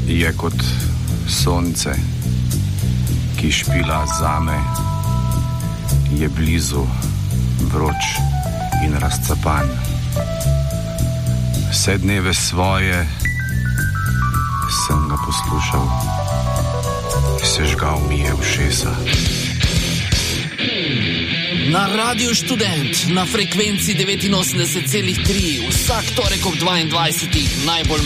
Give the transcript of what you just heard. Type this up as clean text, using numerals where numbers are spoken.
je kot sonce, ki špila zame, je blizu, vroč in razcapan. Vse dneve svoje sem ga poslušal, sežgal mi je ušesa. Na Radiu Študent, na frekvenci 89,3, vsak torek ob 22. najbolj